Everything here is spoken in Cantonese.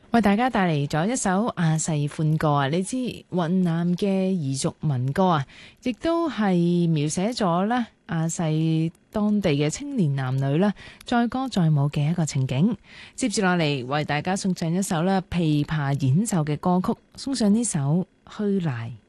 為大家帶嚟咗一首亞細歡歌啊！你知雲南嘅彝族民歌啊，亦都係描寫咗咧亞細當地嘅青年男女啦，載歌載舞嘅一個情景。接住落嚟，為大家送上一首咧琵琶演奏嘅歌曲，送上呢首《虛賴》。